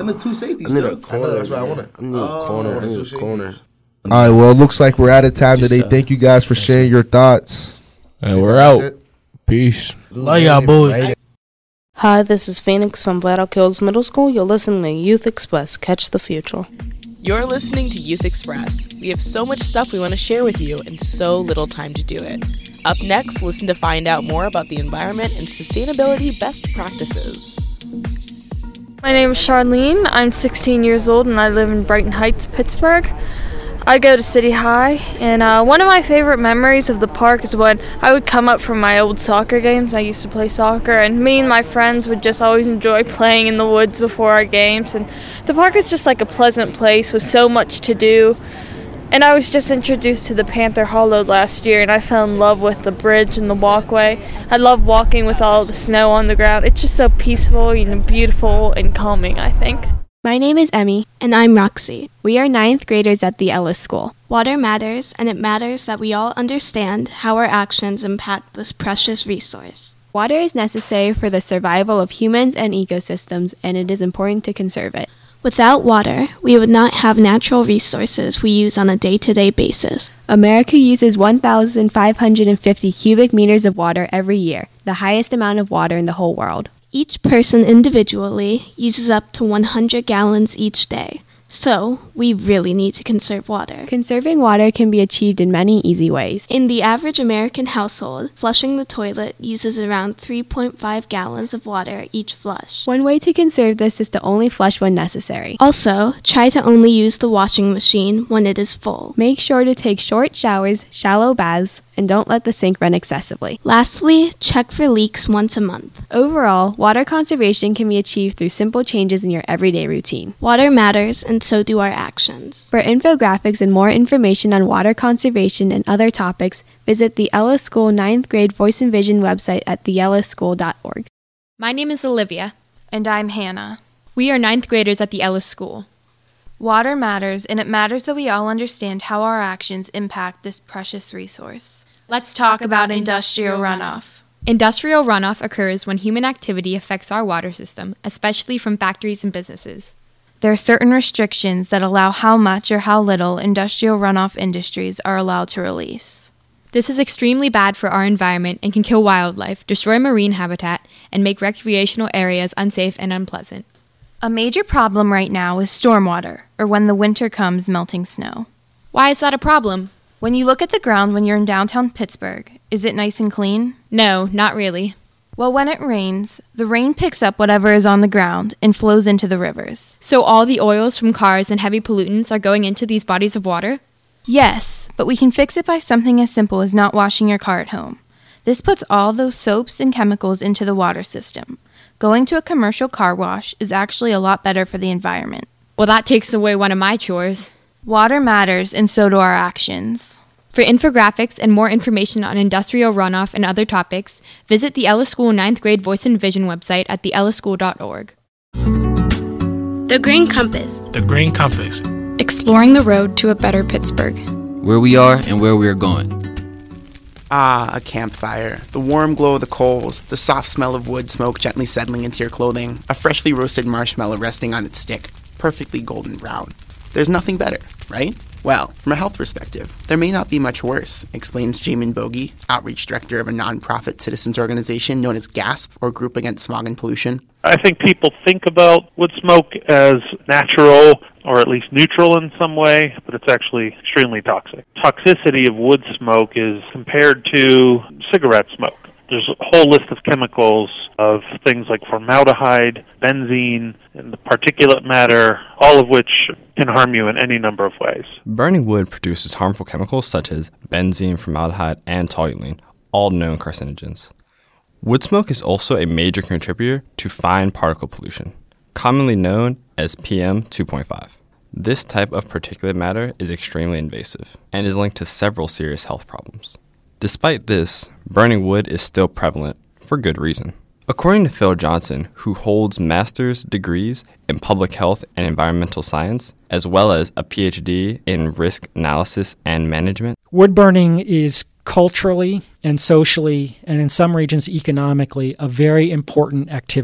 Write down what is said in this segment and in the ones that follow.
Them is two safeties. I need a Joe. corner. I know, that's what I wanted. I need a corner. I need a corner. All right, well, it looks like we're out of time today. Thank you guys for sharing your thoughts. And we're out. Peace. Love y'all, boys. Hi, this is Phoenix from Flat Rock Hills Middle School. You're listening to Youth Express. Catch the future. You're listening to Youth Express. We have so much stuff we want to share with you and so little time to do it. Up next, listen to find out more about the environment and sustainability best practices. My name is Charlene. I'm 16 years old and I live in Brighton Heights, Pittsburgh. I go to City High, and one of my favorite memories of the park is when I would come up from my old soccer games. I used to play soccer, and me and my friends would just always enjoy playing in the woods before our games. And the park is just like a pleasant place with so much to do. And I was just introduced to the Panther Hollow last year, and I fell in love with the bridge and the walkway. I love walking with all the snow on the ground. It's just so peaceful and beautiful and calming, I think. My name is Emmy. And I'm Roxy. We are 9th graders at the Ellis School. Water matters, and it matters that we all understand how our actions impact this precious resource. Water is necessary for the survival of humans and ecosystems, and it is important to conserve it. Without water, we would not have natural resources we use on a day-to-day basis. America uses 1,550 cubic meters of water every year, the highest amount of water in the whole world. Each person individually uses up to 100 gallons each day. So, we really need to conserve water. Conserving water can be achieved in many easy ways. In the average American household, flushing the toilet uses around 3.5 gallons of water each flush. One way to conserve this is to only flush when necessary. Also, try to only use the washing machine when it is full. Make sure to take short showers, shallow baths, and don't let the sink run excessively. Lastly, check for leaks once a month. Overall, water conservation can be achieved through simple changes in your everyday routine. Water matters, and so do our actions. For infographics and more information on water conservation and other topics, visit the Ellis School 9th grade Voice and Vision website at theellischool.org. My name is Olivia. And I'm Hannah. We are 9th graders at the Ellis School. Water matters, and it matters that we all understand how our actions impact this precious resource. Let's talk about industrial runoff. Industrial runoff occurs when human activity affects our water system, especially from factories and businesses. There are certain restrictions that allow how much or how little industrial runoff industries are allowed to release. This is extremely bad for our environment and can kill wildlife, destroy marine habitat, and make recreational areas unsafe and unpleasant. A major problem right now is stormwater, or when the winter comes, melting snow. Why is that a problem? When you look at the ground when you're in downtown Pittsburgh, is it nice and clean? No, not really. Well, when it rains, the rain picks up whatever is on the ground and flows into the rivers. So all the oils from cars and heavy pollutants are going into these bodies of water? Yes, but we can fix it by something as simple as not washing your car at home. This puts all those soaps and chemicals into the water system. Going to a commercial car wash is actually a lot better for the environment. Well, that takes away one of my chores. Water matters, and so do our actions. For infographics and more information on industrial runoff and other topics, visit the Ellis School 9th grade Voice and Vision website at theellischool.org. The Green Compass. The Green Compass. Exploring the road to a better Pittsburgh. Where we are and where we are going. Ah, a campfire. The warm glow of the coals, the soft smell of wood smoke gently settling into your clothing, a freshly roasted marshmallow resting on its stick, perfectly golden brown. There's nothing better, right? Well, from a health perspective, there may not be much worse, explains Jamin Bogie, outreach director of a nonprofit citizens organization known as GASP, or Group Against Smog and Pollution. I think people think about wood smoke as natural or at least neutral in some way, but it's actually extremely toxic. Toxicity of wood smoke is compared to cigarette smoke. There's a whole list of chemicals of things like formaldehyde, benzene, and the particulate matter, all of which can harm you in any number of ways. Burning wood produces harmful chemicals such as benzene, formaldehyde, and toluene, all known carcinogens. Wood smoke is also a major contributor to fine particle pollution, commonly known as PM 2.5. This type of particulate matter is extremely invasive and is linked to several serious health problems. Despite this, burning wood is still prevalent for good reason. According to Phil Johnson, who holds master's degrees in public health and environmental science, as well as a PhD in risk analysis and management, wood burning is culturally and socially, and in some regions economically, a very important activity.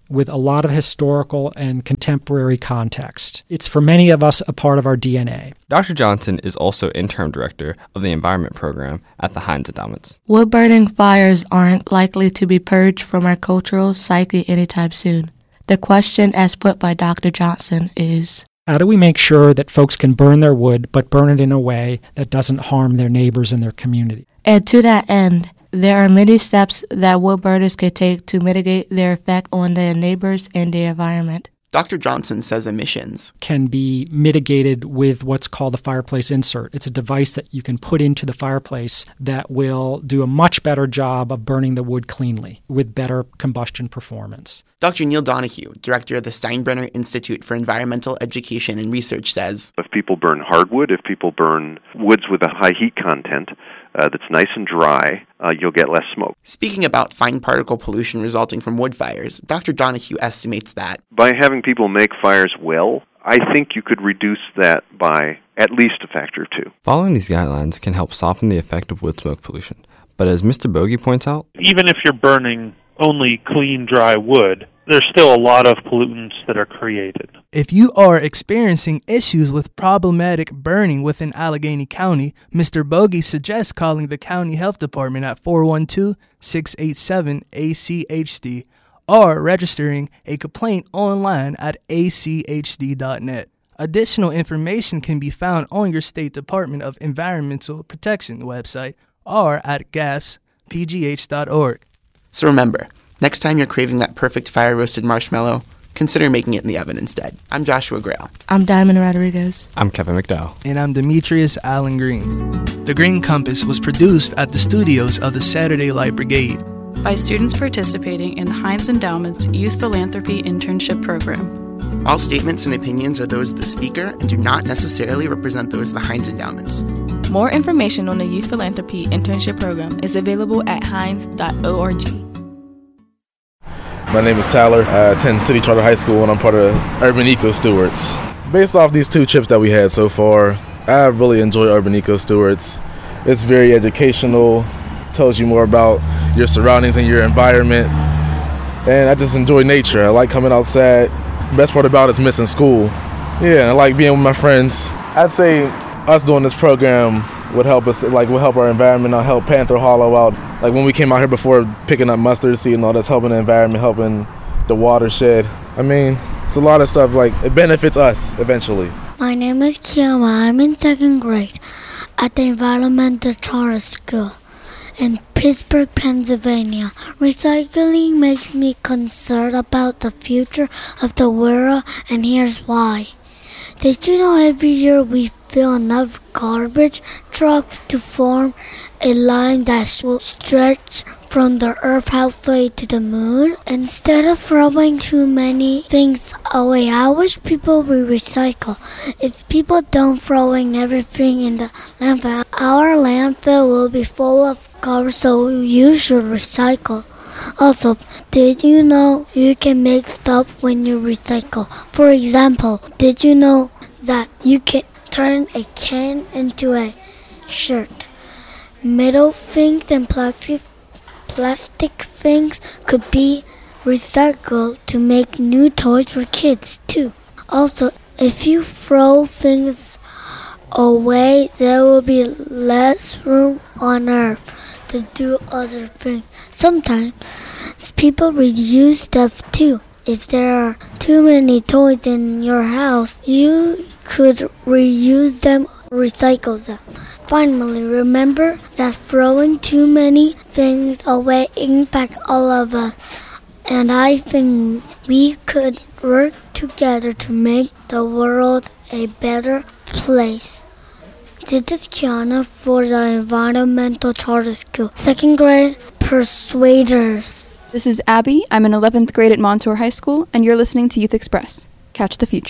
with a lot of historical and contemporary context. It's for many of us a part of our DNA. Dr. Johnson is also interim director of the Environment Program at the Heinz Endowments. Wood-burning fires aren't likely to be purged from our cultural psyche anytime soon. The question as put by Dr. Johnson is, how do we make sure that folks can burn their wood, but burn it in a way that doesn't harm their neighbors and their community? And to that end, there are many steps that wood burners can take to mitigate their effect on their neighbors and the environment. Dr. Johnson says emissions can be mitigated with what's called a fireplace insert. It's a device that you can put into the fireplace that will do a much better job of burning the wood cleanly with better combustion performance. Dr. Neil Donahue, director of the Steinbrenner Institute for Environmental Education and Research, says, if people burn hardwood, if people burn woods with a high heat content, that's nice and dry, you'll get less smoke. Speaking about fine particle pollution resulting from wood fires, Dr. Donahue estimates that by having people make fires well, I think you could reduce that by at least a factor of 2. Following these guidelines can help soften the effect of wood smoke pollution. But as Mr. Bogey points out, even if you're burning only clean, dry wood, there's still a lot of pollutants that are created. If you are experiencing issues with problematic burning within Allegheny County, Mr. Bogey suggests calling the County Health Department at 412-687-ACHD or registering a complaint online at achd.net. Additional information can be found on your State Department of Environmental Protection website or at gapspgh.org. So remember, next time you're craving that perfect fire-roasted marshmallow, consider making it in the oven instead. I'm Joshua Grail. I'm Diamond Rodriguez. I'm Kevin McDowell. And I'm Demetrius Allen Green. The Green Compass was produced at the studios of the Saturday Light Brigade by students participating in the Heinz Endowment's Youth Philanthropy Internship Program. All statements and opinions are those of the speaker and do not necessarily represent those of the Heinz Endowments. More information on the Youth Philanthropy Internship Program is available at heinz.org. My name is Tyler. I attend City Charter High School, and I'm part of Urban Eco Stewards. Based off these 2 trips that we had so far, I really enjoy Urban Eco Stewards. It's very educational, tells you more about your surroundings and your environment, and I just enjoy nature. I like coming outside. The best part about it is missing school. Yeah, I like being with my friends. I'd say us doing this program would help us, would help our environment, help Panther Hollow out. Like when we came out here before, picking up mustard seed and all that's helping the environment, helping the watershed. I mean, it's a lot of stuff, it benefits us eventually. My name is Kiama. I'm in 2nd grade at the Environmental Charter School in Pittsburgh, Pennsylvania. Recycling makes me concerned about the future of the world, and here's why. Did you know every year we fill enough garbage trucks to form a line that will stretch from the earth halfway to the moon? Instead of throwing too many things away, I wish people would recycle. If people don't throwing everything in the landfill, our landfill will be full of garbage, so you should recycle. Also, did you know you can make stuff when you recycle? For example, did you know that you can turn a can into a shirt? Metal things and plastic things could be recycled to make new toys for kids too. Also, if you throw things away, there will be less room on Earth to do other things. Sometimes people reuse stuff too. If there are too many toys in your house, you could reuse them, recycle them. Finally, remember that throwing too many things away impacts all of us. And I think we could work together to make the world a better place. This is Kiana for the Environmental Charter School, 2nd grade Persuaders. This is Abby. I'm in 11th grade at Montour High School, and you're listening to Youth Express. Catch the future.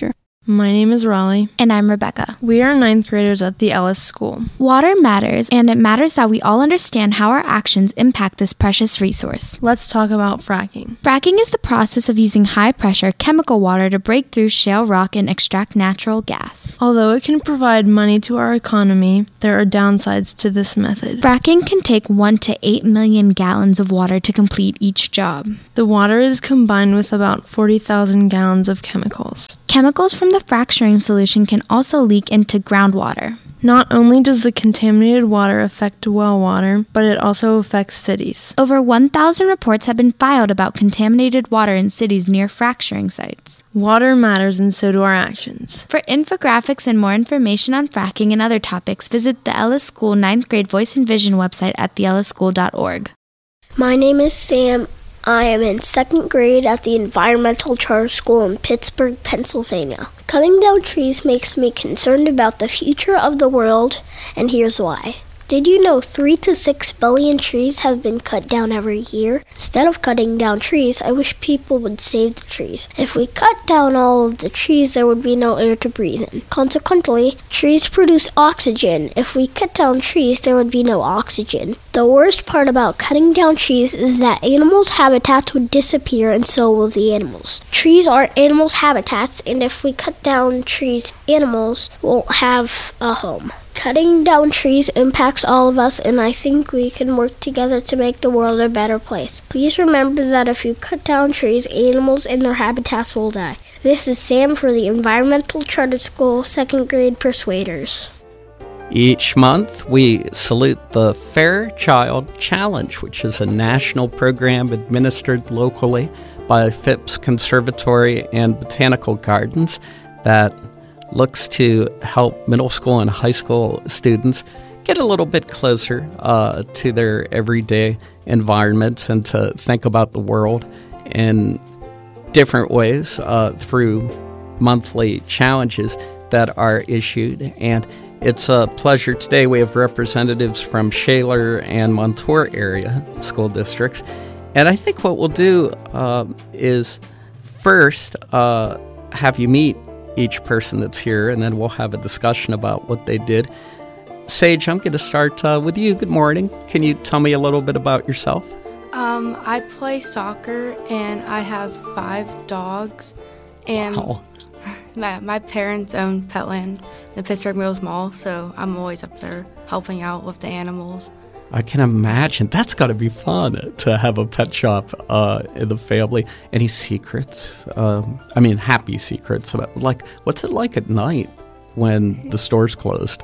My name is Raleigh. And I'm Rebecca. We are 9th graders at the Ellis School. Water matters, and it matters that we all understand how our actions impact this precious resource. Let's talk about fracking. Fracking is the process of using high-pressure chemical water to break through shale rock and extract natural gas. Although it can provide money to our economy, there are downsides to this method. Fracking can take 1 to 8 million gallons of water to complete each job. The water is combined with about 40,000 gallons of chemicals. Chemicals from the fracturing solution can also leak into groundwater. Not only does the contaminated water affect well water, but it also affects cities. Over 1,000 reports have been filed about contaminated water in cities near fracturing sites. Water matters, and so do our actions. For infographics and more information on fracking and other topics, visit the Ellis School 9th grade Voice and Vision website at theelisschool.org. My name is Sam. I am in 2nd grade at the Environmental Charter School in Pittsburgh, Pennsylvania. Cutting down trees makes me concerned about the future of the world, and here's why. Did you know 3 to 6 billion trees have been cut down every year? Instead of cutting down trees, I wish people would save the trees. If we cut down all of the trees, there would be no air to breathe in. Consequently, trees produce oxygen. If we cut down trees, there would be no oxygen. The worst part about cutting down trees is that animals' habitats would disappear, and so will the animals. Trees are animals' habitats, and if we cut down trees, animals won't have a home. Cutting down trees impacts all of us, and I think we can work together to make the world a better place. Please remember that if you cut down trees, animals and their habitats will die. This is Sam for the Environmental Charter School 2nd grade Persuaders. Each month, we salute the Fairchild Challenge, which is a national program administered locally by Phipps Conservatory and Botanical Gardens that looks to help middle school and high school students get a little bit closer to their everyday environments and to think about the world in different ways through monthly challenges that are issued. And it's a pleasure today. We have representatives from Shaler and Montour area school districts. And I think what we'll do is first have you meet each person that's here, and then we'll have a discussion about what they did. Sage, I'm going to start with you. Good morning. Can you tell me a little bit about yourself? I play soccer, and I have 5 dogs. And wow. my parents own Petland, the Pittsburgh Mills Mall, so I'm always up there helping out with the animals. I can imagine. That's got to be fun to have a pet shop in the family. Any secrets? Happy secrets. Like, what's it like at night when the store's closed?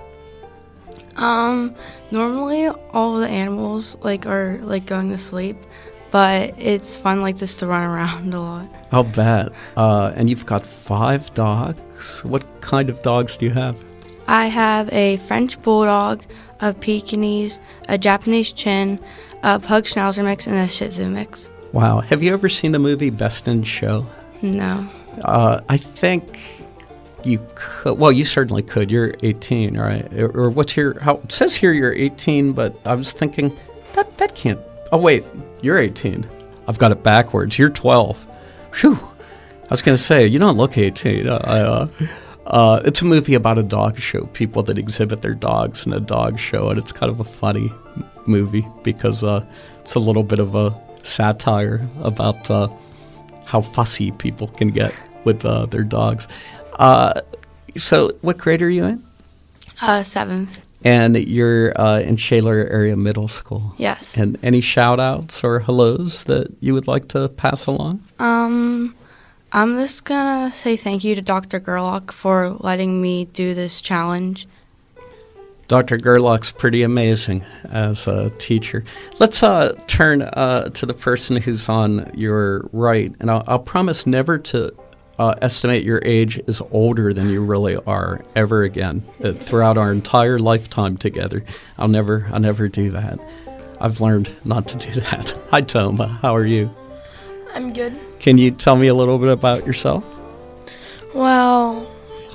Normally all the animals are going to sleep, but it's fun just to run around a lot. I'll bet. And you've got 5 dogs. What kind of dogs do you have? I have a French Bulldog, a Pekingese, a Japanese Chin, a Pug Schnauzer mix, and a Shih Tzu mix. Wow. Have you ever seen the movie Best in Show? No. I think you could. Well, you certainly could. You're 18, right? Or what's your... it says here you're 18, but I was thinking, that can't... Oh, wait. You're 18. I've got it backwards. You're 12. Phew. I was going to say, you don't look 18. It's a movie about a dog show, people that exhibit their dogs in a dog show, and it's kind of a funny movie because it's a little bit of a satire about how fussy people can get with their dogs. So what grade are you in? 7th. And you're in Shaler Area Middle School? Yes. And any shout-outs or hellos that you would like to pass along? I'm just going to say thank you to Dr. Gerlach for letting me do this challenge. Dr. Gerlach's pretty amazing as a teacher. Let's turn to the person who's on your right. And I'll promise never to estimate your age as older than you really are ever again. Throughout our entire lifetime together, I'll never do that. I've learned not to do that. Hi, Toma. How are you? I'm good. Can you tell me a little bit about yourself? Well,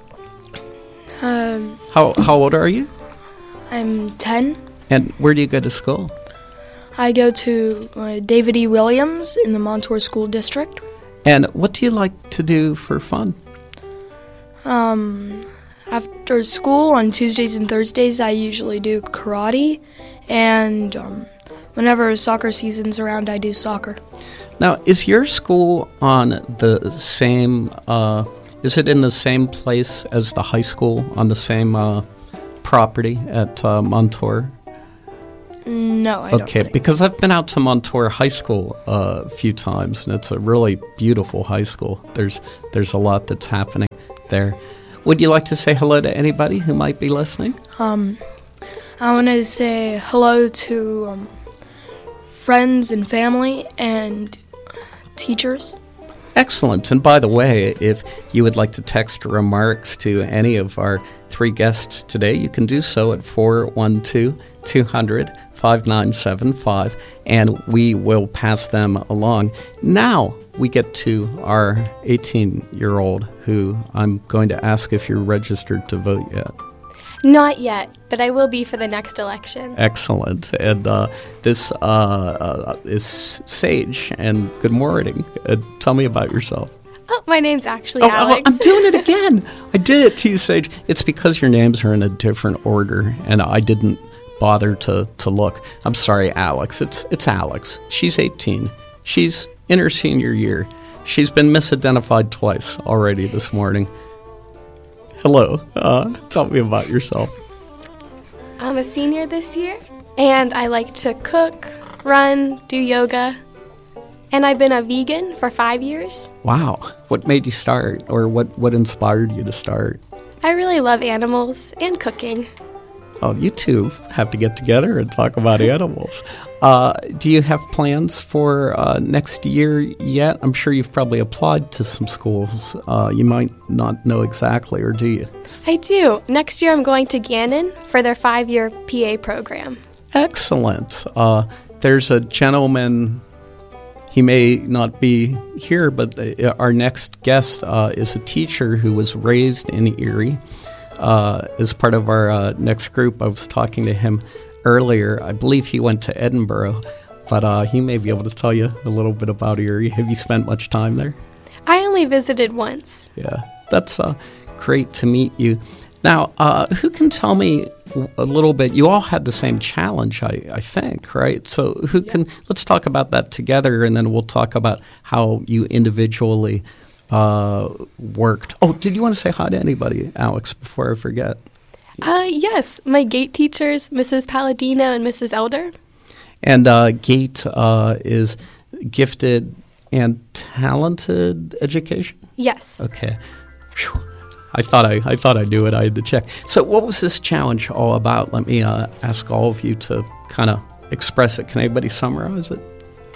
how old are you? I'm 10. And where do you go to school? I go to David E. Williams in the Montour School District. And what do you like to do for fun? After school on Tuesdays and Thursdays, I usually do karate, and whenever soccer season's around, I do soccer. Now, is your school on the same, is it in the same place as the high school, on the same property at Montour? No, I don't Okay, think. because I've been out to Montour High School a few times, and it's a really beautiful high school. There's a lot that's happening there. Would you like to say hello to anybody who might be listening? I want to say hello to friends and family and teachers. Excellent. And by the way, if you would like to text remarks to any of our three guests today, you can do so at 412-200-5975, and we will pass them along. Now we get to our 18-year-old, who I'm going to ask if you're registered to vote yet. Not yet, but I will be for the next election. Excellent. And this is Sage, and good morning. Tell me about yourself. Oh, my name's actually Alex. I'm doing it again. I did it to you, Sage. It's because your names are in a different order, and I didn't bother to look. I'm sorry, Alex. It's Alex. She's 18. She's in her senior year. She's been misidentified twice already this morning. Hello. Tell me about yourself. I'm a senior this year, and I like to cook, run, do yoga, and I've been a vegan for 5 years. Wow. What made you start, or what inspired you to start? I really love animals and cooking. Oh, you two have to get together and talk about animals. Do you have plans for next year yet? I'm sure you've probably applied to some schools. You might not know exactly, or do you? I do. Next year I'm going to Gannon for their 5-year PA program. Excellent. There's a gentleman, he may not be here, but our next guest is a teacher who was raised in Erie. As part of our next group, I was talking to him earlier. I believe he went to Edinburgh, but he may be able to tell you a little bit about Erie. Have you spent much time there? I only visited once. Yeah, that's great to meet you. Now, who can tell me a little bit? You all had the same challenge, I think, right? So who can, let's talk about that together, and then we'll talk about how you individually worked. Oh, did you want to say hi to anybody, Alex, before I forget? Yes, my GATE teachers, Mrs. Palladino and Mrs. Elder. And GATE is Gifted and Talented Education? Yes. Okay. Whew. I thought I knew it. I had to check. So what was this challenge all about? Let me ask all of you to kind of express it. Can anybody summarize it?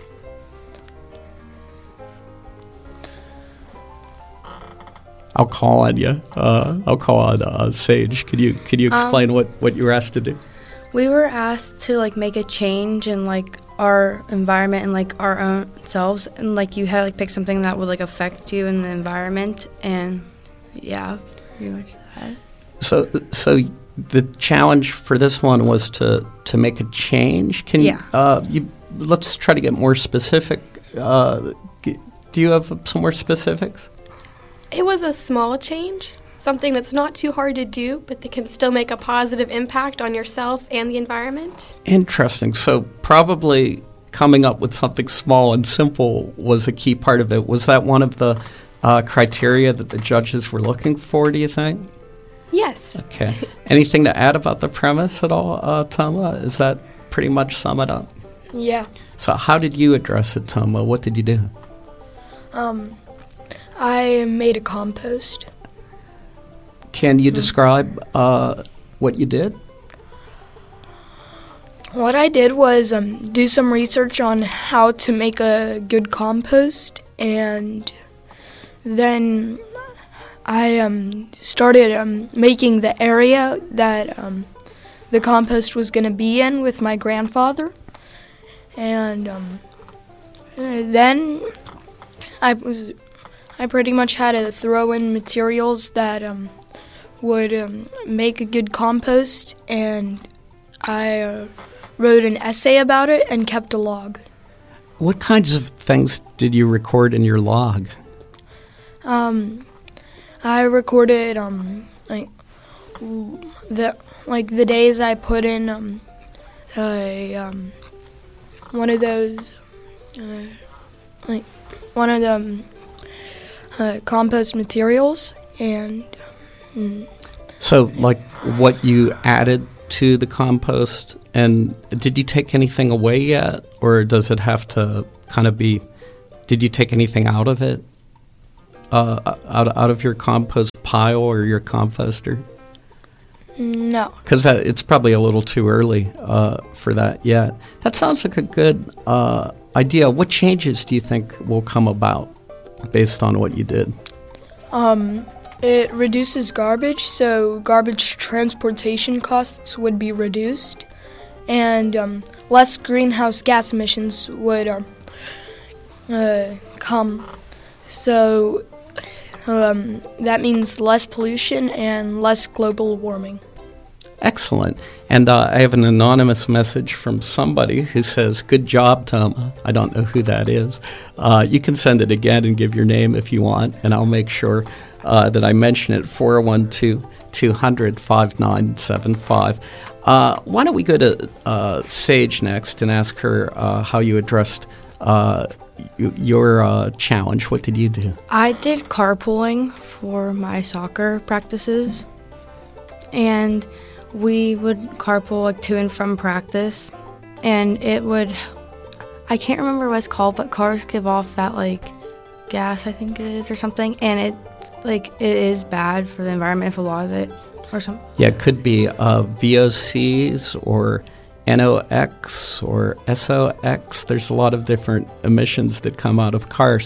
I'll call on you. I'll call on Sage. Could you explain what you were asked to do? We were asked to make a change in our environment and our own selves, and you had to pick something that would affect you in the environment, and yeah, pretty much that. So the challenge for this one was to make a change. Let's try to get more specific. Do you have some more specifics? It was a small change, something that's not too hard to do, but that can still make a positive impact on yourself and the environment. Interesting. So probably coming up with something small and simple was a key part of it. Was that one of the criteria that the judges were looking for, do you think? Yes. Okay. Anything to add about the premise at all, Toma? Is that pretty much sum it up? Yeah. So how did you address it, Toma? What did you do? I made a compost. Can you describe what you did? What I did was do some research on how to make a good compost, and then I started making the area that the compost was going to be in with my grandfather, and then I pretty much had to throw in materials that would make a good compost, and I wrote an essay about it and kept a log. What kinds of things did you record in your log? I recorded the days I put in one of those compost materials and. So, like, what you added to the compost, and did you take anything away yet, or does it have to kind of be? Did you take anything out of it, out of your compost pile or your composter? No, because it's probably a little too early for that yet. That sounds like a good idea. What changes do you think will come about based on what you did? It reduces garbage, so garbage transportation costs would be reduced, and less greenhouse gas emissions would come. So that means less pollution and less global warming. Excellent. And I have an anonymous message from somebody who says, "Good job, Toma." I don't know who that is. You can send it again and give your name if you want, and I'll make sure that I mention it. 412-200-5975. Why don't we go to Sage next and ask her how you addressed your challenge. What did you do? I did carpooling for my soccer practices, and we would carpool like to and from practice, and it would, I can't remember what it's called, but cars give off that like gas, I think it is, or something, and it is bad for the environment if a lot of it or something. Yeah, it could be VOCs or NOx or SOx. There's a lot of different emissions that come out of cars.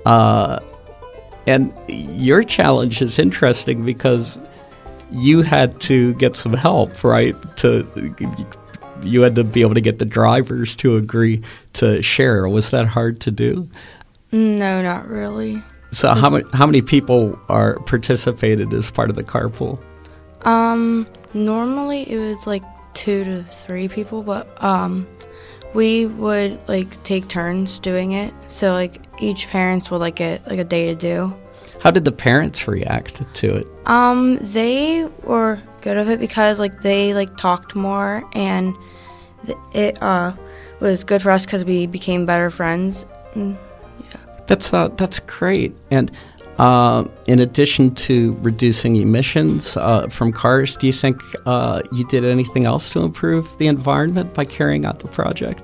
And your challenge is interesting because you had to get some help, right? You had to be able to get the drivers to agree to share. Was that hard to do? No, not really. So how many people are participated as part of the carpool? Normally it was like 2 to 3 people, but we would like take turns doing it. So like each parents would like get like a day to do. How did the parents react to it? They were good with it because like they like talked more, and it was good for us because we became better friends. That's great. And in addition to reducing emissions from cars, do you think you did anything else to improve the environment by carrying out the project?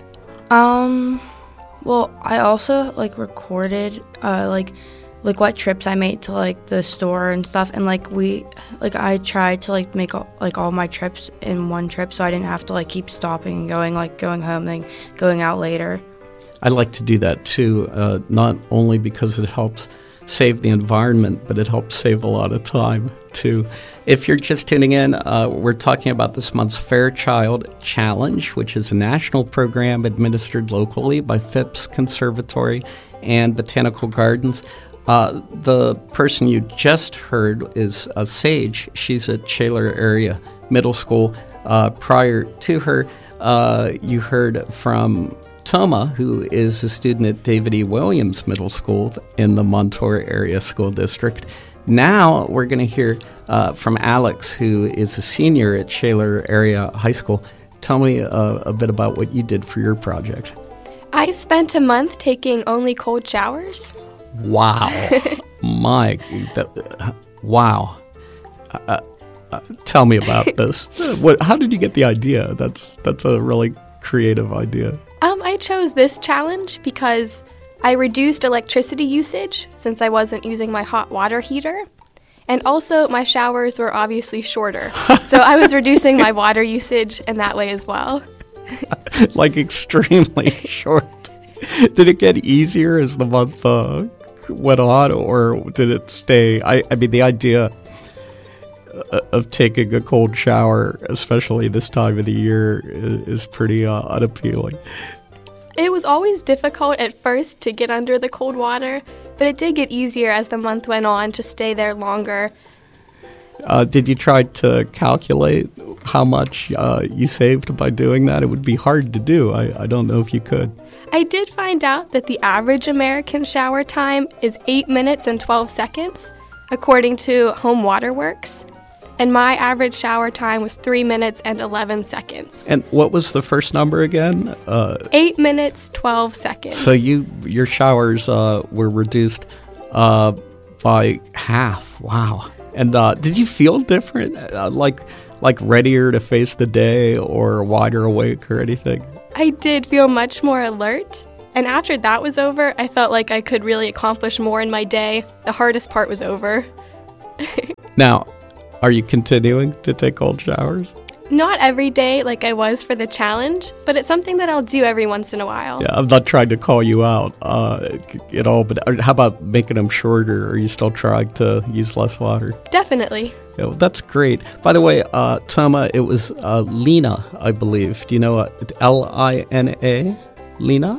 Well, I also like recorded like what trips I made to like the store and stuff, and I tried to like make all my trips in one trip, so I didn't have to like keep stopping and going home then going out later. I like to do that too, not only because it helps save the environment, but it helps save a lot of time too. If you're just tuning in, we're talking about this month's Fairchild Challenge, which is a national program administered locally by Phipps Conservatory and Botanical Gardens. The person you just heard is Sage. She's at Shaler Area Middle School. Prior to her, you heard from Toma, who is a student at David E. Williams Middle School in the Montour Area School District. Now we're going to hear from Alex, who is a senior at Shaler Area High School. Tell me a bit about what you did for your project. I spent a month taking only cold showers. Wow. Wow. Tell me about this. How did you get the idea? That's a really creative idea. I chose this challenge because I reduced electricity usage since I wasn't using my hot water heater. And also, my showers were obviously shorter. So I was reducing my water usage in that way as well. Like extremely short. Did it get easier as the month went on, or did it stay? I mean, the idea of taking a cold shower, especially this time of the year, is pretty unappealing. It was always difficult at first to get under the cold water, but it did get easier as the month went on to stay there longer. Did you try to calculate how much you saved by doing that? It would be hard to do. I don't know if you could. I did find out that the average American shower time is 8 minutes and 12 seconds. according to Home Water Works. And my average shower time was 3 minutes and 11 seconds. And what was the first number again? 8 minutes, 12 seconds. So your showers were reduced by half. Wow. And did you feel different? Like readier to face the day or wider awake or anything? I did feel much more alert. And after that was over, I felt like I could really accomplish more in my day. The hardest part was over. Now, are you continuing to take cold showers? Not every day like I was for the challenge, but it's something that I'll do every once in a while. Yeah, I'm not trying to call you out at all, but how about making them shorter? Are you still trying to use less water? Definitely. Yeah, well, that's great. By the way, Toma, it was Lena, I believe. Do you know Lina? Lena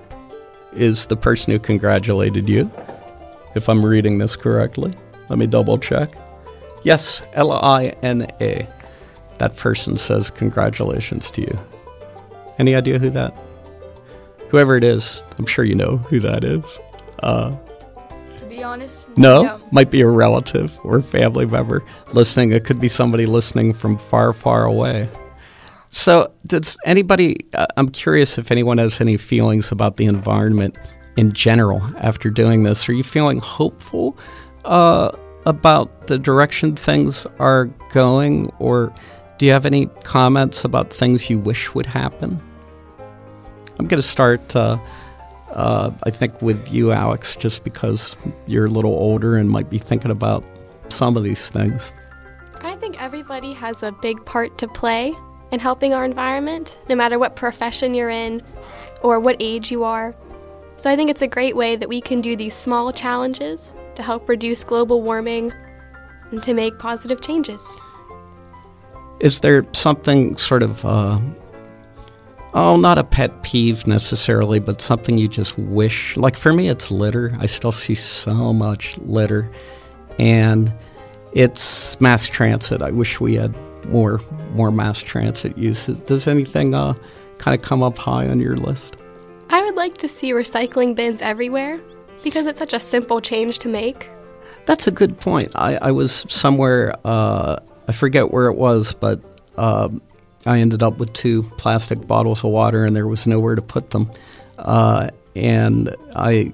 is the person who congratulated you, if I'm reading this correctly. Let me double check. Yes, Lina. That person says congratulations to you. Any idea whoever it is, I'm sure you know who that is. To be honest, no. Might be a relative or a family member listening. It could be somebody listening from far, far away. So does anybody, I'm curious if anyone has any feelings about the environment in general after doing this. Are you feeling hopeful about the direction things are going, or do you have any comments about things you wish would happen? I'm going to start, I think, with you, Alex, just because you're a little older and might be thinking about some of these things. I think everybody has a big part to play in helping our environment, no matter what profession you're in or what age you are. So I think it's a great way that we can do these small challenges to help reduce global warming and to make positive changes. Is there something sort of, not a pet peeve necessarily, but something you just wish? Like for me, it's litter. I still see so much litter. And it's mass transit. I wish we had more mass transit uses. Does anything kind of come up high on your list? I would like to see recycling bins everywhere because it's such a simple change to make. That's a good point. I was somewhere, I forget where it was, but I ended up with 2 plastic bottles of water and there was nowhere to put them. And I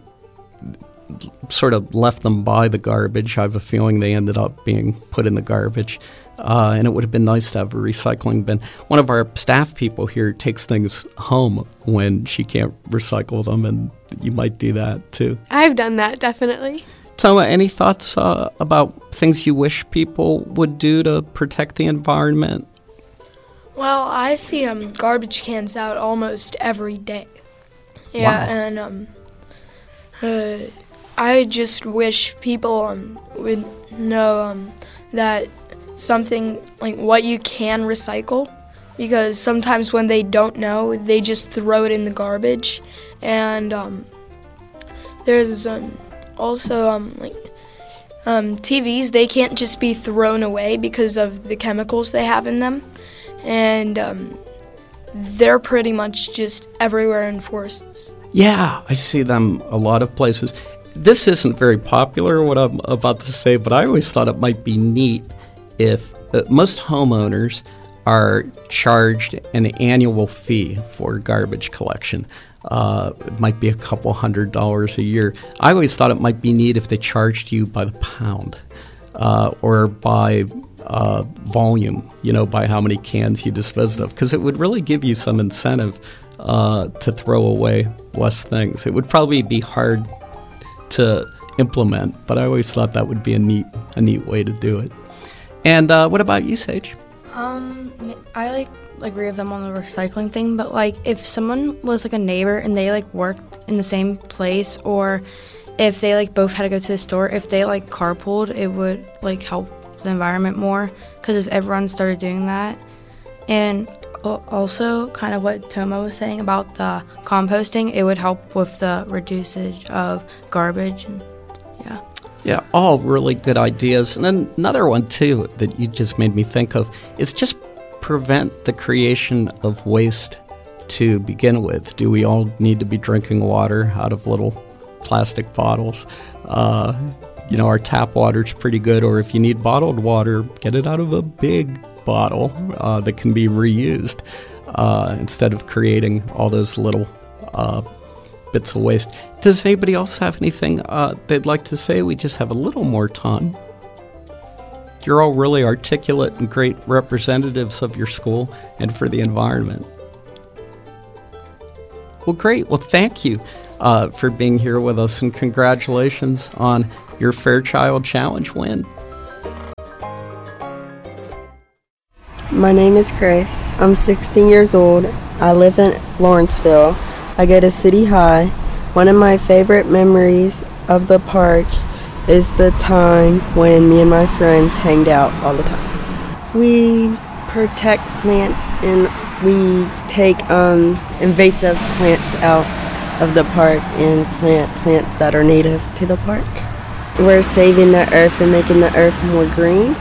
sort of left them by the garbage. I have a feeling they ended up being put in the garbage. And it would have been nice to have a recycling bin. One of our staff people here takes things home when she can't recycle them, and you might do that too. I've done that, definitely. Toma, any thoughts about things you wish people would do to protect the environment? Well, I see garbage cans out almost every day. Yeah, wow. And I just wish people would know that something like what you can recycle, because sometimes when they don't know, they just throw it in the garbage. And there's also TVs, they can't just be thrown away because of the chemicals they have in them. And they're pretty much just everywhere in forests. Yeah, I see them a lot of places. This isn't very popular, what I'm about to say, but I always thought it might be neat if most homeowners are charged an annual fee for garbage collection. It might be a couple $100 a year. I always thought it might be neat if they charged you by the pound or by volume, by how many cans you disposed of, because it would really give you some incentive to throw away less things. It would probably be hard to implement, but I always thought that would be a neat way to do it. And what about you, Sage? I agree with them on the recycling thing, but if someone was a neighbor and they worked in the same place, or if they both had to go to the store, if they carpooled, it would help the environment more, because if everyone started doing that. And also kind of what Toma was saying about the composting, it would help with the reducage of garbage. And yeah, all really good ideas. And then another one too that you just made me think of is just prevent the creation of waste to begin with. Do we all need to be drinking water out of little plastic bottles? our tap water's pretty good, or if you need bottled water, get it out of a big bottle that can be reused instead of creating all those little bits of waste. Does anybody else have anything they'd like to say? We just have a little more time. You're all really articulate and great representatives of your school and for the environment. Well, great. Well, thank you for being here with us, and congratulations on your Fairchild Challenge win. My name is Chris. I'm 16 years old. I live in Lawrenceville. I go to City High. One of my favorite memories of the park is the time when me and my friends hanged out all the time. We protect plants and we take invasive plants out of the park and plant plants that are native to the park. We're saving the earth and making the earth more green.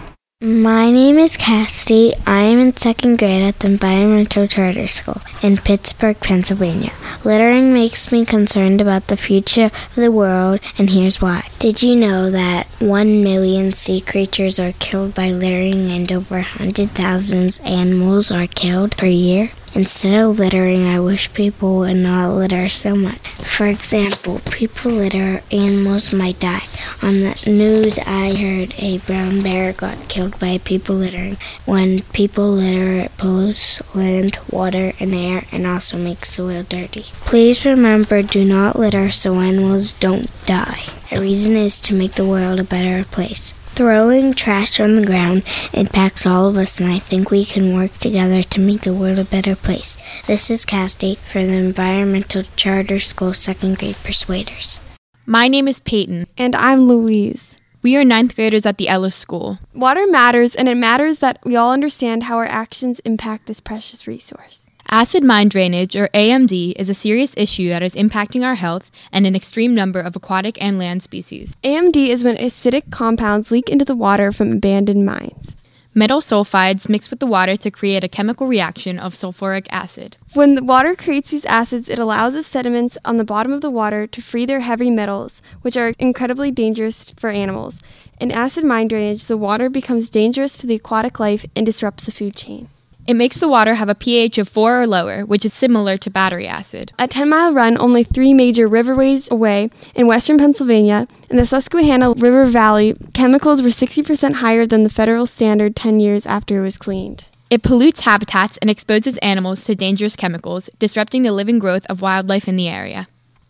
My name is Cassidy. I am in 2nd grade at the Environmental Charter School in Pittsburgh, Pennsylvania. Littering makes me concerned about the future of the world, and here's why. Did you know that 1 million sea creatures are killed by littering and over 100,000 animals are killed per year? Instead of littering, I wish people would not litter so much. For example, people litter, animals might die. On the news, I heard a brown bear got killed by people littering. When people litter, it pollutes land, water, and air, and also makes the soil dirty. Please remember, do not litter so animals don't die. The reason is to make the world a better place. Throwing trash on the ground impacts all of us, and I think we can work together to make the world a better place. This is Cassidy for the Environmental Charter School 2nd grade Persuaders. My name is Peyton. And I'm Louise. We are 9th graders at the Ellis School. Water matters, and it matters that we all understand how our actions impact this precious resource. Acid mine drainage, or AMD, is a serious issue that is impacting our health and an extreme number of aquatic and land species. AMD is when acidic compounds leak into the water from abandoned mines. Metal sulfides mix with the water to create a chemical reaction of sulfuric acid. When the water creates these acids, it allows the sediments on the bottom of the water to free their heavy metals, which are incredibly dangerous for animals. In acid mine drainage, the water becomes dangerous to the aquatic life and disrupts the food chain. It makes the water have a pH of 4 or lower, which is similar to battery acid. A 10-mile run only 3 major riverways away in western Pennsylvania, in the Susquehanna River Valley, chemicals were 60% higher than the federal standard 10 years after it was cleaned. It pollutes habitats and exposes animals to dangerous chemicals, disrupting the living growth of wildlife in the area.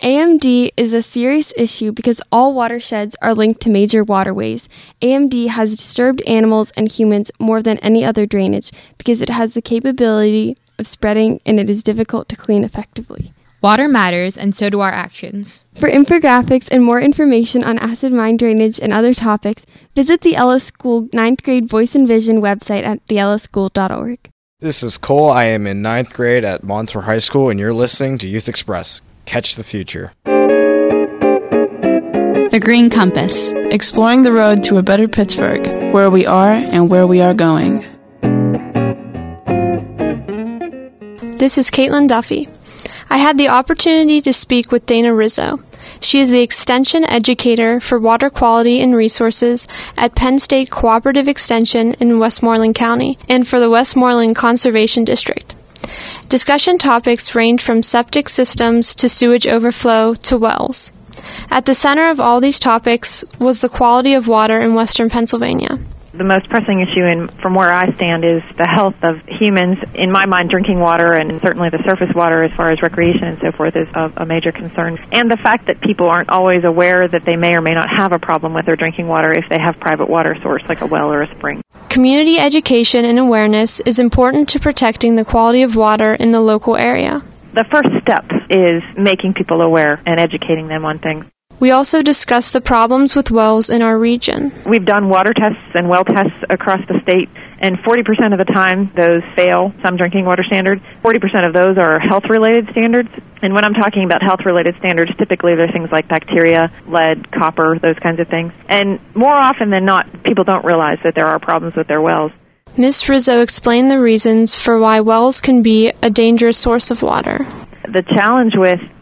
AMD is a serious issue because all watersheds are linked to major waterways. AMD has disturbed animals and humans more than any other drainage because it has the capability of spreading and it is difficult to clean effectively. Water matters, and so do our actions. For infographics and more information on acid mine drainage and other topics, visit the Ellis School 9th grade Voice and Vision website at theellischool.org. This is Cole. I am in 9th grade at Montour High School, and you're listening to Youth Express. Catch the future. The Green Compass, exploring the road to a better Pittsburgh, where we are and where we are going. This is Caitlin Duffy. I had the opportunity to speak with Dana Rizzo. She is the Extension Educator for Water Quality and Resources at Penn State Cooperative Extension in Westmoreland County and for the Westmoreland Conservation District. Discussion topics range from septic systems to sewage overflow to wells. At the center of all these topics was the quality of water in western Pennsylvania. The most pressing issue from where I stand is the health of humans. In my mind, drinking water and certainly the surface water as far as recreation and so forth is a major concern. And the fact that people aren't always aware that they may or may not have a problem with their drinking water if they have private water source like a well or a spring. Community education and awareness is important to protecting the quality of water in the local area. The first step is making people aware and educating them on things. We also discussed the problems with wells in our region. We've done water tests and well tests across the state, and 40% of the time those fail some drinking water standards. 40% of those are health-related standards. And when I'm talking about health-related standards, typically they're things like bacteria, lead, copper, those kinds of things. And more often than not, people don't realize that there are problems with their wells. Ms. Rizzo explained the reasons for why wells can be a dangerous source of water. The challenge with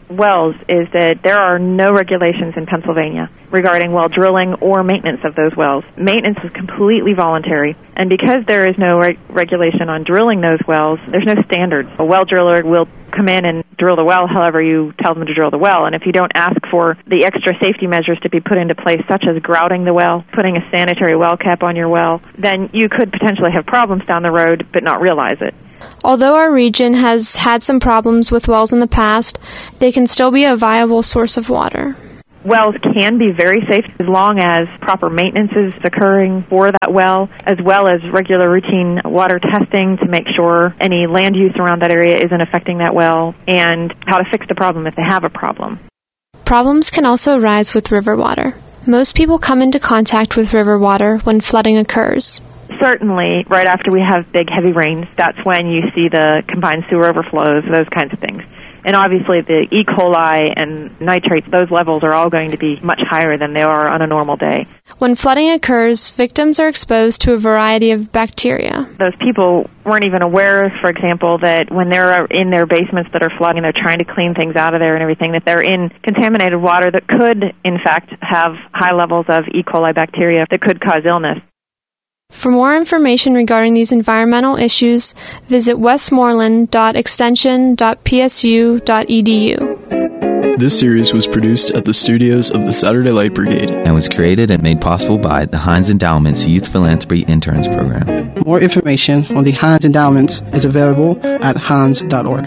wells is that there are no regulations in Pennsylvania regarding well drilling or maintenance of those wells. Maintenance is completely voluntary, and because there is no regulation on drilling those wells, there's no standards. A well driller will come in and drill the well however you tell them to drill the well, and if you don't ask for the extra safety measures to be put into place, such as grouting the well, putting a sanitary well cap on your well, then you could potentially have problems down the road but not realize it. Although our region has had some problems with wells in the past, they can still be a viable source of water. Wells can be very safe as long as proper maintenance is occurring for that well, as well as regular routine water testing to make sure any land use around that area isn't affecting that well, and how to fix the problem if they have a problem. Problems can also arise with river water. Most people come into contact with river water when flooding occurs. Certainly, right after we have big, heavy rains, that's when you see the combined sewer overflows, those kinds of things. And obviously the E. coli and nitrates, those levels are all going to be much higher than they are on a normal day. When flooding occurs, victims are exposed to a variety of bacteria. Those people weren't even aware, for example, that when they're in their basements that are flooding, they're trying to clean things out of there and everything, that they're in contaminated water that could, in fact, have high levels of E. coli bacteria that could cause illness. For more information regarding these environmental issues, visit westmoreland.extension.psu.edu. This series was produced at the studios of the Saturday Light Brigade and was created and made possible by the Heinz Endowment's Youth Philanthropy Interns Program. More information on the Heinz Endowments is available at heinz.org.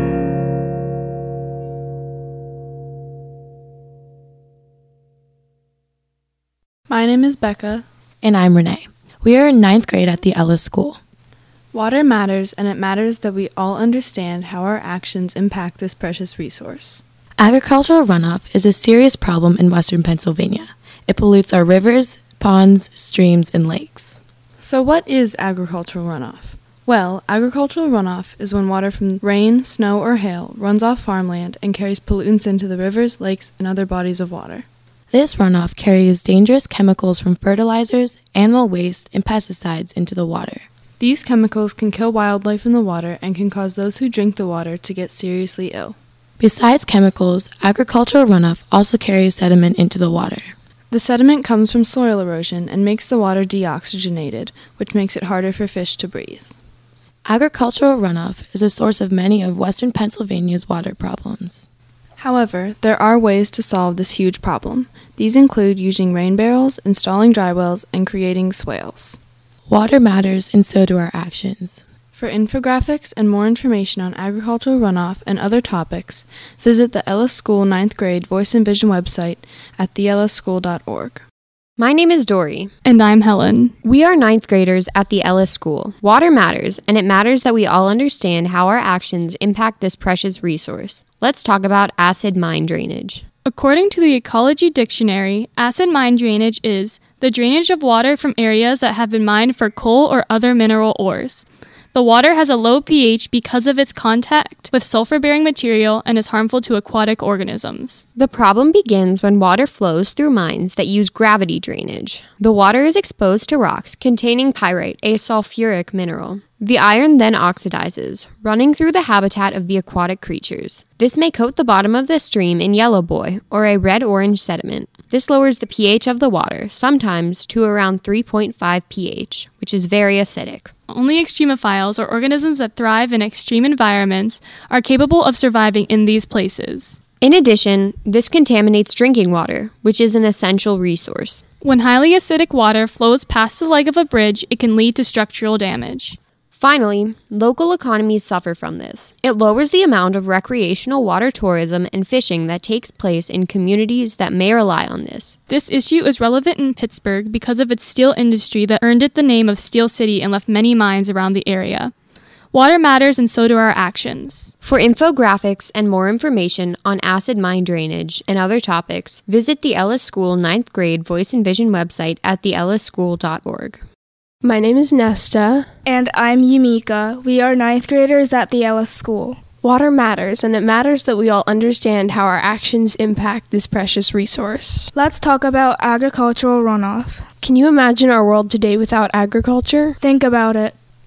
My name is Becca. And I'm Renee. We are in 9th grade at the Ellis School. Water matters, and it matters that we all understand how our actions impact this precious resource. Agricultural runoff is a serious problem in western Pennsylvania. It pollutes our rivers, ponds, streams, and lakes. So what is agricultural runoff? Well, agricultural runoff is when water from rain, snow, or hail runs off farmland and carries pollutants into the rivers, lakes, and other bodies of water. This runoff carries dangerous chemicals from fertilizers, animal waste, and pesticides into the water. These chemicals can kill wildlife in the water and can cause those who drink the water to get seriously ill. Besides chemicals, agricultural runoff also carries sediment into the water. The sediment comes from soil erosion and makes the water deoxygenated, which makes it harder for fish to breathe. Agricultural runoff is a source of many of western Pennsylvania's water problems. However, there are ways to solve this huge problem. These include using rain barrels, installing dry wells, and creating swales. Water matters, and so do our actions. For infographics and more information on agricultural runoff and other topics, visit the Ellis School 9th grade Voice and Vision website at theelisschool.org. My name is Dory. And I'm Helen. We are 9th graders at the Ellis School. Water matters, and it matters that we all understand how our actions impact this precious resource. Let's talk about acid mine drainage. According to the Ecology Dictionary, acid mine drainage is the drainage of water from areas that have been mined for coal or other mineral ores. The water has a low pH because of its contact with sulfur-bearing material and is harmful to aquatic organisms. The problem begins when water flows through mines that use gravity drainage. The water is exposed to rocks containing pyrite, a sulfuric mineral. The iron then oxidizes, running through the habitat of the aquatic creatures. This may coat the bottom of the stream in yellow boy, or a red-orange sediment. This lowers the pH of the water, sometimes to around 3.5 pH, which is very acidic. Only extremophiles, or organisms that thrive in extreme environments, are capable of surviving in these places. In addition, this contaminates drinking water, which is an essential resource. When highly acidic water flows past the leg of a bridge, it can lead to structural damage. Finally, local economies suffer from this. It lowers the amount of recreational water tourism and fishing that takes place in communities that may rely on this. This issue is relevant in Pittsburgh because of its steel industry that earned it the name of Steel City and left many mines around the area. Water matters, and so do our actions. For infographics and more information on acid mine drainage and other topics, visit the Ellis School 9th grade Voice and Vision website at theellischool.org. My name is Nesta. And I'm Yumika. We are 9th graders at the Ellis School. Water matters, and it matters that we all understand how our actions impact this precious resource. Let's talk about agricultural runoff. Can you imagine our world today without agriculture? Think about it.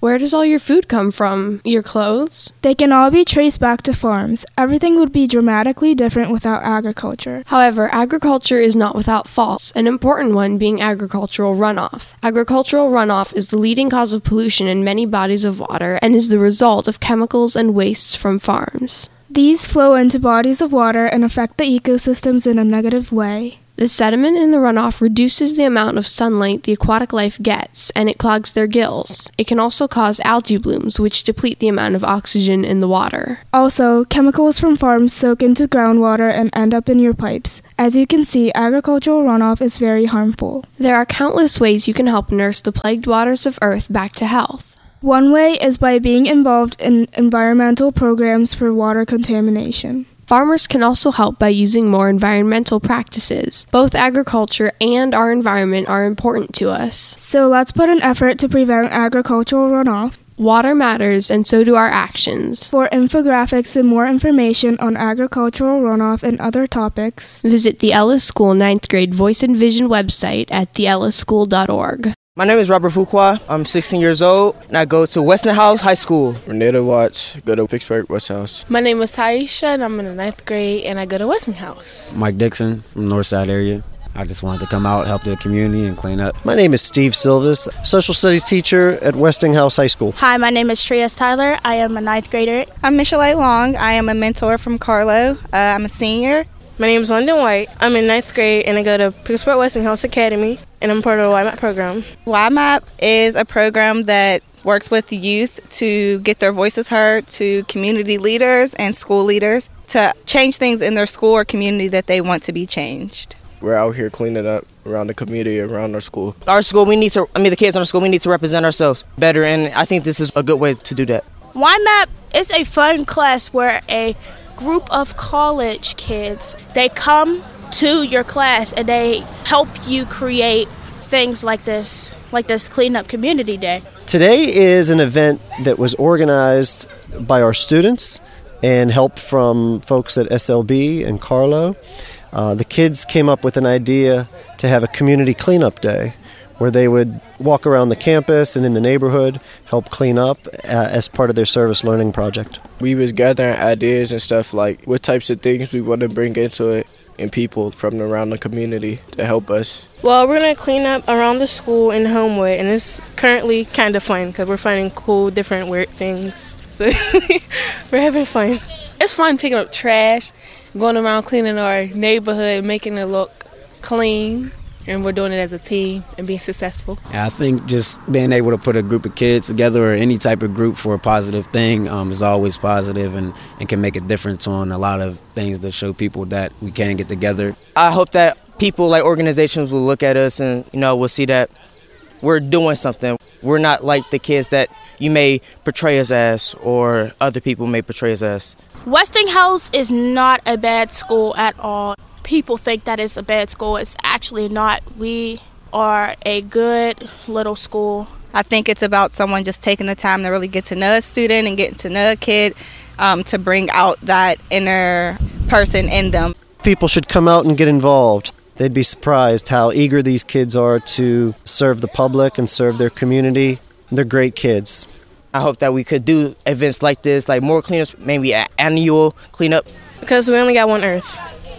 Where does all your food come from? Your clothes? They can all be traced back to farms. Everything would be dramatically different without agriculture. However, agriculture is not without faults, an important one being agricultural runoff. Agricultural runoff is the leading cause of pollution in many bodies of water and is the result of chemicals and wastes from farms. These flow into bodies of water and affect the ecosystems in a negative way. The sediment in the runoff reduces the amount of sunlight the aquatic life gets, and it clogs their gills. It can also cause algae blooms, which deplete the amount of oxygen in the water. Also, chemicals from farms soak into groundwater and end up in your pipes. As you can see, agricultural runoff is very harmful. There are countless ways you can help nurse the plagued waters of Earth back to health. One way is by being involved in environmental programs for water contamination. Farmers can also help by using more environmental practices. Both agriculture and our environment are important to us. So let's put an effort to prevent agricultural runoff. Water matters, and so do our actions. For infographics and more information on agricultural runoff and other topics, visit the Ellis School 9th grade Voice and Vision website at theellischool.org. My name is Robert Fuqua. I'm 16 years old, and I go to Westinghouse High School. Renata Watts, go to Pittsburgh Westinghouse. My name is Taisha, and I'm in the 9th grade, and I go to Westinghouse. Mike Dixon from Northside area. I just wanted to come out, help the community, and clean up. My name is Steve Silvis, social studies teacher at Westinghouse High School. Hi, my name is Trias Tyler. I am a 9th grader. I'm Michelle Long. I am a mentor from Carlo. I'm a senior. My name is London White. I'm in 9th grade, and I go to Pittsburgh Westinghouse Academy, and I'm part of the YMAP program. YMAP is a program that works with youth to get their voices heard, to community leaders and school leaders to change things in their school or community that they want to be changed. We're out here cleaning up around the community, around our school. Our school, the kids in our school, we need to represent ourselves better, and I think this is a good way to do that. YMAP is a fun class where a group of college kids, they come to your class and they help you create things like this cleanup community day. Today is an event that was organized by our students and help from folks at SLB and Carlo. The kids came up with an idea to have a community cleanup day where they would walk around the campus and in the neighborhood, help clean up as part of their service learning project. We was gathering ideas and stuff like what types of things we want to bring into it and people from around the community to help us. Well, we're going to clean up around the school in Homewood, and it's currently kind of fun because we're finding cool, different, weird things. So we're having fun. It's fun picking up trash, going around cleaning our neighborhood, making it look clean. And we're doing it as a team and being successful. I think just being able to put a group of kids together or any type of group for a positive thing is always positive and can make a difference on a lot of things that show people that we can get together. I hope that people like organizations will look at us and will see that we're doing something. We're not like the kids that you may portray us as or other people may portray us as. Westinghouse is not a bad school at all. People think that it's a bad school. It's actually not. We are a good little school. I think it's about someone just taking the time to really get to know a student and getting to know a kid to bring out that inner person in them. People should come out and get involved. They'd be surprised how eager these kids are to serve the public and serve their community. They're great kids. I hope that we could do events like this, like more cleanups, maybe an annual cleanup. Because we only got one Earth.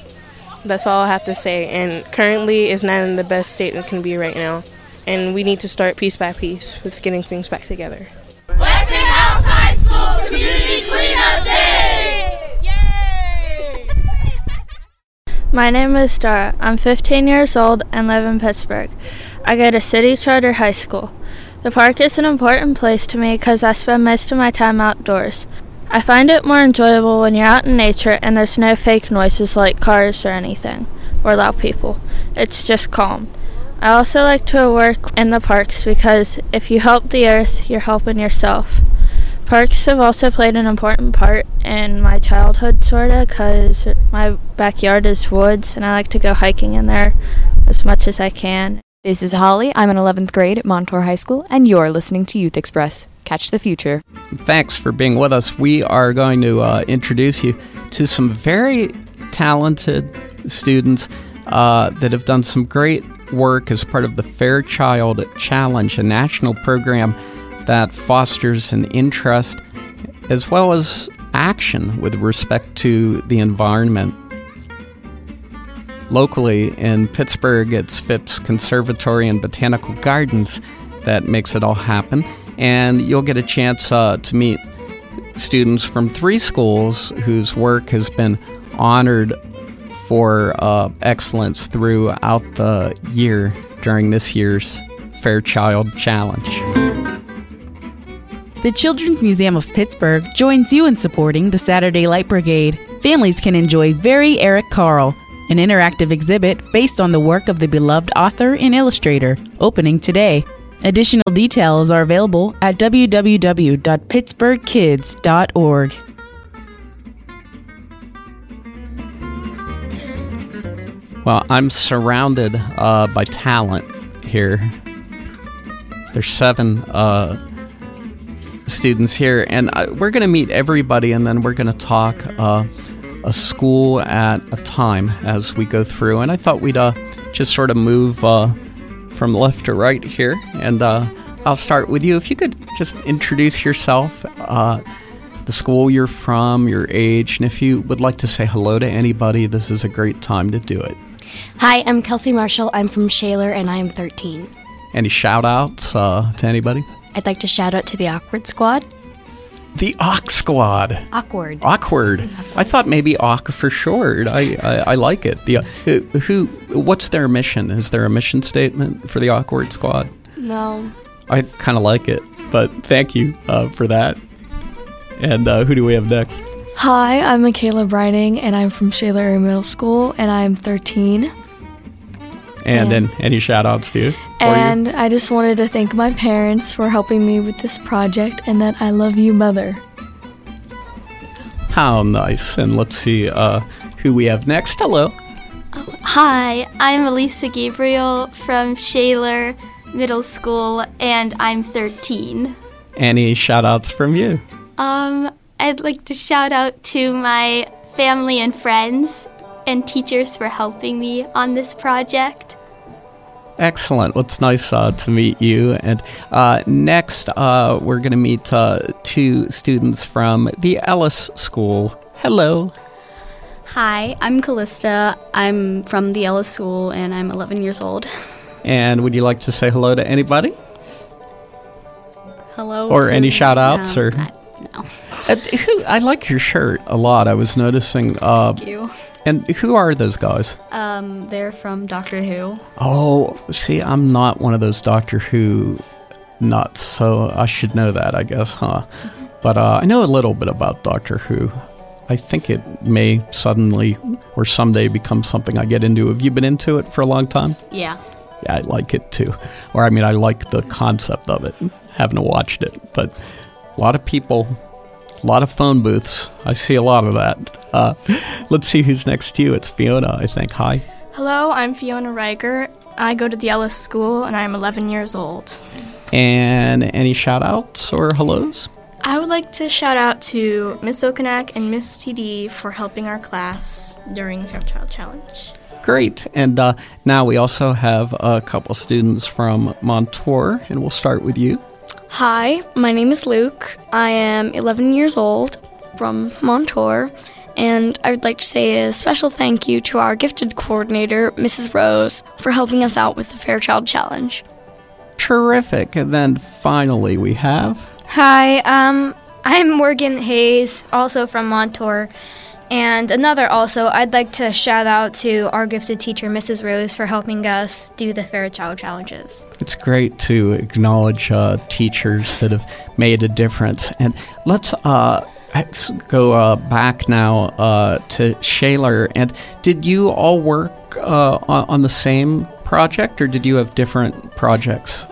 That's all I have to say. And currently, it's not in the best state it can be right now. And we need to start piece by piece with getting things back together. Westinghouse High School Community Cleanup Day! Yay! My name is Dara. I'm 15 years old and live in Pittsburgh. I go to City Charter High School. The park is an important place to me because I spend most of my time outdoors. I find it more enjoyable when you're out in nature and there's no fake noises like cars or anything, or loud people. It's just calm. I also like to work in the parks because if you help the earth, you're helping yourself. Parks have also played an important part in my childhood, sorta, because my backyard is woods and I like to go hiking in there as much as I can. This is Holly. I'm in 11th grade at Montour High School, and you're listening to Youth Express. Catch the future. Thanks for being with us. We are going to introduce you to some very talented students that have done some great work as part of the Fairchild Challenge, a national program that fosters an interest as well as action with respect to the environment. Locally in Pittsburgh, it's Phipps Conservatory and Botanical Gardens that makes it all happen. And you'll get a chance to meet students from 3 schools whose work has been honored for excellence throughout the year during this year's Fairchild Challenge. The Children's Museum of Pittsburgh joins you in supporting the Saturday Light Brigade. Families can enjoy Very Eric Carle, an interactive exhibit based on the work of the beloved author and illustrator, opening today. Additional details are available at www.pittsburghkids.org. Well, I'm surrounded by talent here. There's 7 students here, and we're going to meet everybody, and then we're going to talk a school at a time as we go through. And I thought we'd just sort of move from left to right here, and I'll start with you. If you could just introduce yourself, the school you're from, your age, and if you would like to say hello to anybody, this is a great time to do it. Hi, I'm Kelsey Marshall. I'm from Shaler, and I am 13. Any shout-outs to anybody? I'd like to shout out to the Awkward Squad. The Awk Squad. Awkward. I thought maybe Awk for short. I like it. What's their mission? Is there a mission statement for the Awkward Squad? No. I kind of like it, but thank you for that. And who do we have next? Hi, I'm Michaela Brining, and I'm from Shaler Middle School, and I'm 13. And then any shout-outs to you? And I just wanted to thank my parents for helping me with this project, and that I love you, Mother. How nice. And let's see who we have next. Hello. Hi, I'm Elisa Gabriel from Shaler Middle School, and I'm 13. Any shout-outs from you? I'd like to shout out to my family and friends and teachers for helping me on this project. Excellent. Well, it's nice to meet you. And next, we're going to meet 2 students from the Ellis School. Hello. Hi, I'm Callista. I'm from the Ellis School, and I'm 11 years old. And would you like to say hello to anybody? Hello. Or any shout-outs? No. I like your shirt a lot. I was noticing. Thank you. And who are those guys? They're from Doctor Who. Oh, see, I'm not one of those Doctor Who nuts, so I should know that, I guess, huh? But I know a little bit about Doctor Who. I think it may suddenly or someday become something I get into. Have you been into it for a long time? Yeah. Yeah, I like it too. Or, I mean, I like the concept of it. Haven't watched it, but a lot of people, a lot of phone booths. I see a lot of that. Let's see who's next to you. It's Fiona, I think. Hi. Hello, I'm Fiona Riker. I go to the Ellis School, and I'm 11 years old. And any shout-outs or hellos? I would like to shout out to Miss Okanak and Miss TD for helping our class during the Fairchild Challenge. Great. And now we also have a couple students from Montour, and we'll start with you. Hi, my name is Luke. I am 11 years old from Montour, and I would like to say a special thank you to our gifted coordinator, Mrs. Rose, for helping us out with the Fairchild Challenge. Terrific. And then finally we have... Hi, I'm Morgan Hayes, also from Montour. And I'd like to shout out to our gifted teacher, Mrs. Rose, for helping us do the Fairchild Challenges. It's great to acknowledge teachers that have made a difference. And let's go back now to Shaler. And did you all work on the same project, or did you have different projects?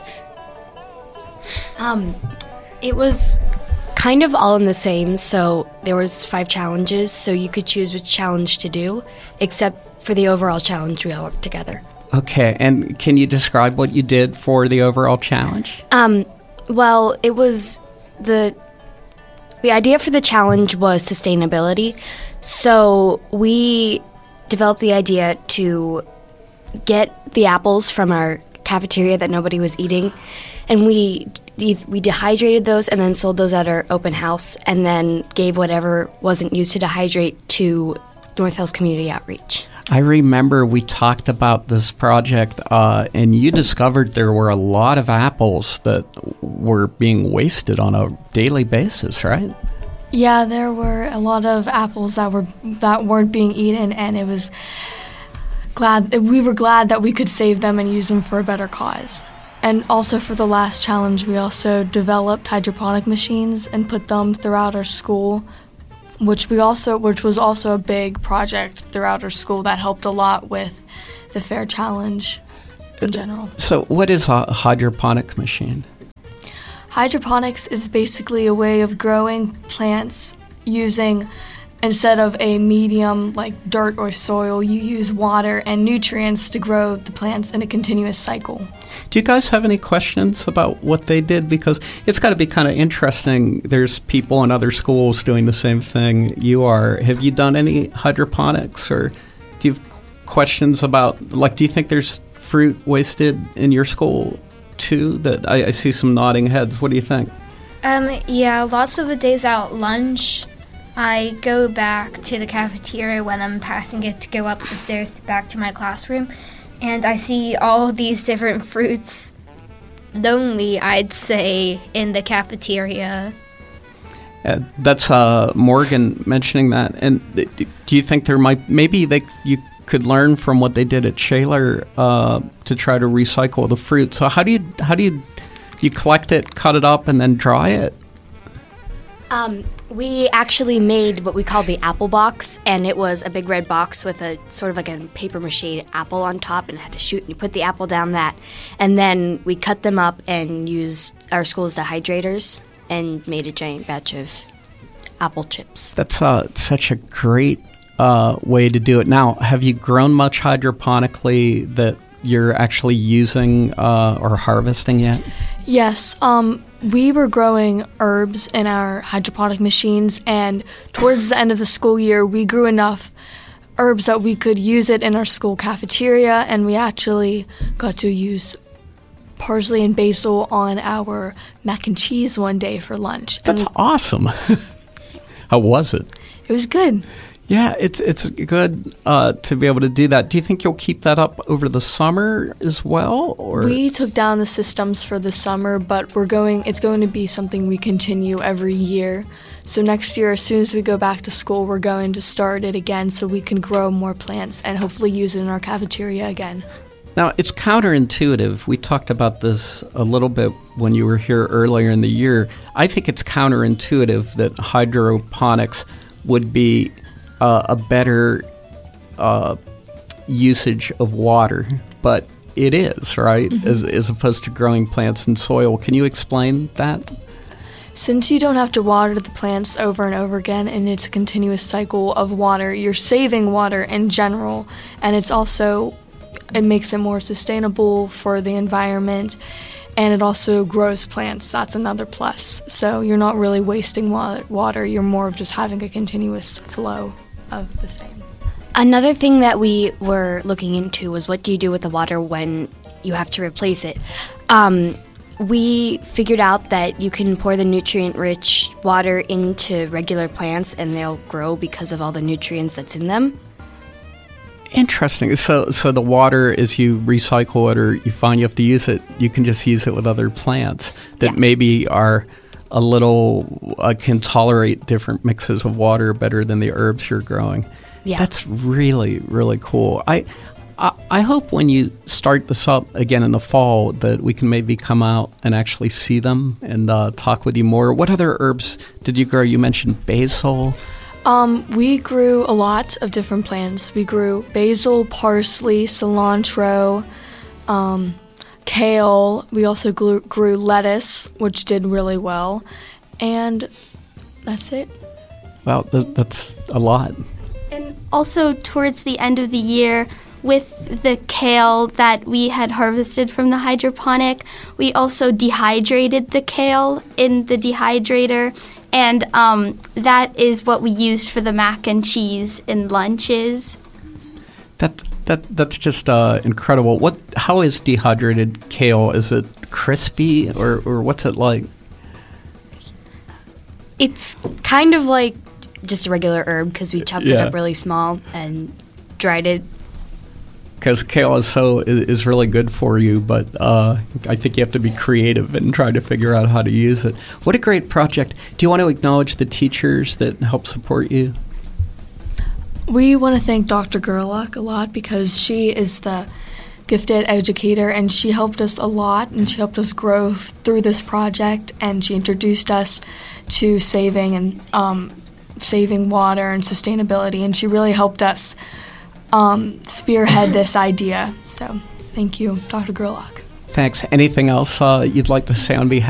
It was kind of all in the same, so there was 5 challenges, so you could choose which challenge to do, except for the overall challenge, we all worked together. Okay, and can you describe what you did for the overall challenge? Well, it was the idea for the challenge was sustainability, so we developed the idea to get the apples from our cafeteria that nobody was eating, and we dehydrated those and then sold those at our open house, and then gave whatever wasn't used to dehydrate to North Hills Community Outreach. I remember we talked about this project, and you discovered there were a lot of apples that were being wasted on a daily basis, right? Yeah, there were a lot of apples that weren't being eaten, and we were glad that we could save them and use them for a better cause. And also for the last challenge, we also developed hydroponic machines and put them throughout our school, which was also a big project throughout our school that helped a lot with the Fair Challenge in general. So what is a hydroponic machine? Hydroponics is basically a way of growing plants using, instead of a medium like dirt or soil, you use water and nutrients to grow the plants in a continuous cycle. Do you guys have any questions about what they did? Because it's got to be kind of interesting. There's people in other schools doing the same thing you are. Have you done any hydroponics, or do you have questions about, do you think there's fruit wasted in your school too? That I see some nodding heads. What do you think? Yeah, lots of the days at lunch, I go back to the cafeteria when I'm passing it to go up the stairs back to my classroom, and I see all these different fruits lonely, I'd say, in the cafeteria. That's Morgan mentioning that. And do you think you could learn from what they did at Shaler to try to recycle the fruit? So how do you collect it, cut it up, and then dry it? We actually made what we call the apple box, and it was a big red box with a sort of like a paper mache apple on top, and it had to shoot, and you put the apple down that. And then we cut them up and used our school's dehydrators and made a giant batch of apple chips. That's such a great way to do it. Now, have you grown much hydroponically that you're actually using or harvesting yet? Yes. We were growing herbs in our hydroponic machines, and towards the end of the school year, we grew enough herbs that we could use it in our school cafeteria, and we actually got to use parsley and basil on our mac and cheese one day for lunch. That's awesome. How was it? It was good. Yeah, it's good to be able to do that. Do you think you'll keep that up over the summer as well? Or we took down the systems for the summer, but it's going to be something we continue every year. So next year, as soon as we go back to school, we're going to start it again so we can grow more plants and hopefully use it in our cafeteria again. Now, it's counterintuitive. We talked about this a little bit when you were here earlier in the year. I think it's counterintuitive that hydroponics would be a better usage of water, but it is, right? Mm-hmm. As opposed to growing plants in soil. Can you explain that? Since you don't have to water the plants over and over again, and it's a continuous cycle of water, you're saving water in general, and it makes it more sustainable for the environment, and it also grows plants. That's another plus. So you're not really wasting water. You're more of just having a continuous flow of the same. Another thing that we were looking into was, what do you do with the water when you have to replace it? We figured out that you can pour the nutrient-rich water into regular plants and they'll grow because of all the nutrients that's in them. Interesting. So the water, as you recycle it or you find you have to use it, you can just use it with other plants that maybe are a little can tolerate different mixes of water better than the herbs you're growing. Yeah. That's really, really cool. I hope when you start this up again in the fall that we can maybe come out and actually see them and talk with you more. What other herbs did you grow? You mentioned basil. We grew a lot of different plants. We grew basil, parsley, cilantro, kale. We also grew lettuce, which did really well. And that's it. Wow, that's a lot. And also towards the end of the year, with the kale that we had harvested from the hydroponic, we also dehydrated the kale in the dehydrator. And that is what we used for the mac and cheese in lunches. That That's just incredible. How is dehydrated kale? Is it crispy or what's it like? It's kind of like just a regular herb because we chopped it up really small and dried it. Because kale is really good for you, but I think you have to be creative and try to figure out how to use it. What a great project. Do you want to acknowledge the teachers that help support you? We want to thank Dr. Gerlach a lot because she is the gifted educator and she helped us a lot and she helped us grow through this project and she introduced us to saving and saving water and sustainability and she really helped us spearhead this idea. So thank you, Dr. Gerlach. Thanks. Anything else you'd like to say on behalf